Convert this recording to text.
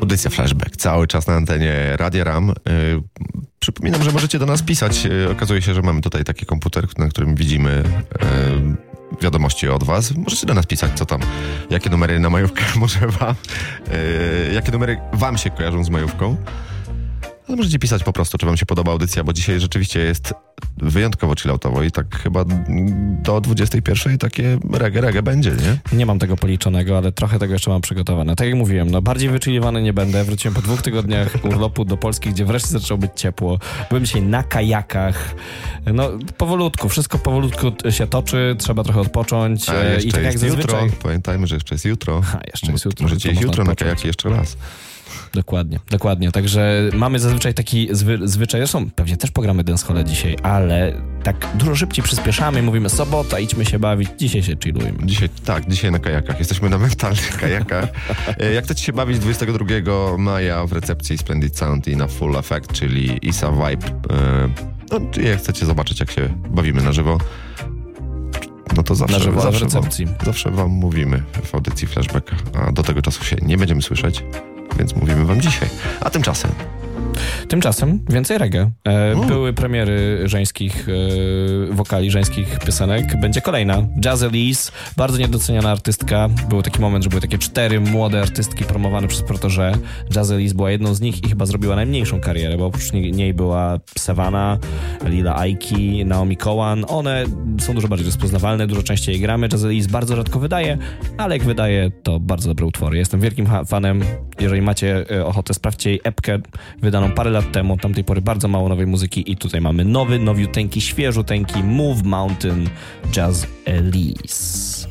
Audycja Flashback, cały czas na antenie Radia RAM. Przypominam, że możecie do nas pisać. Okazuje się, że mamy tutaj taki komputer, na którym widzimy wiadomości od was. Możecie do nas pisać, co tam, jakie numery na majówkę może wam, jakie numery wam się kojarzą z majówką. Ale możecie pisać po prostu, czy wam się podoba audycja, bo dzisiaj rzeczywiście jest wyjątkowo chilloutowo i tak chyba do 21 takie reggae będzie, nie? Nie mam tego policzonego, ale trochę tego jeszcze mam przygotowane. Tak jak mówiłem, no bardziej wycziliwany nie będę. Wróciłem po 2 tygodniach urlopu do Polski, gdzie wreszcie zaczęło być ciepło. Byłem dzisiaj na kajakach. No powolutku, wszystko powolutku się toczy, trzeba trochę odpocząć. I tak jak zazwyczaj... jutro, pamiętajmy, że jeszcze jest jutro. Jeszcze jest jutro. Możecie iść jutro na kajaki jeszcze raz. Dokładnie. Także mamy zazwyczaj taki zwyczaj, zresztą pewnie też pogramy dancehall dzisiaj, ale tak dużo szybciej przyspieszamy i mówimy sobota, idźmy się bawić, dzisiaj się chillujmy. Dzisiaj na kajakach. Jesteśmy na mentalnych kajakach. Jak chcecie się bawić 22 maja w recepcji Splendid Sound i na Full Effect, czyli Isa Vibe, jak chcecie zobaczyć, jak się bawimy na żywo, no to zawsze wam mówimy w audycji Flashbacka, a do tego czasu się nie będziemy słyszeć, więc mówimy wam dzisiaj. A Tymczasem więcej reggae. Były premiery żeńskich wokali, żeńskich piosenek. Będzie kolejna. Jaz Elise, bardzo niedoceniana artystka. Był taki moment, że były takie 4 młode artystki promowane przez Protoje. Jaz Elise była jedną z nich i chyba zrobiła najmniejszą karierę, bo oprócz niej była Savannah, Lila Aiki, Naomi Cowan. One są dużo bardziej rozpoznawalne, dużo częściej gramy. Jaz Elise bardzo rzadko wydaje, ale jak wydaje, to bardzo dobre utwory. Jestem wielkim fanem. Jeżeli macie ochotę, sprawdźcie jej epkę wydaną parę lat temu. Od tamtej pory bardzo mało nowej muzyki i tutaj mamy nowiuteńki, świeżuteńki Move Mountain Jaz Elise.